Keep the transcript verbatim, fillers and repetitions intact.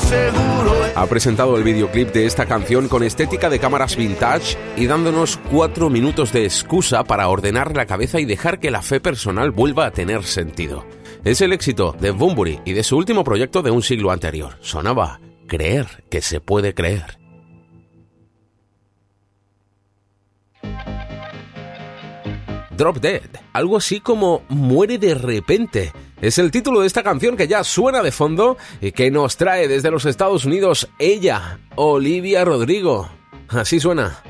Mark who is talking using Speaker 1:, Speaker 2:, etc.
Speaker 1: Ha presentado el videoclip de esta canción con estética de cámaras vintage y dándonos cuatro minutos de excusa para ordenar la cabeza y dejar que la fe personal vuelva a tener sentido. Es el éxito de Bunbury y de su último proyecto de un siglo anterior. Sonaba Creer que se puede creer. Drop Dead, algo así como Muere de repente. Es el título de esta canción que ya suena de fondo y que nos trae desde los Estados Unidos ella, Olivia Rodrigo. Así suena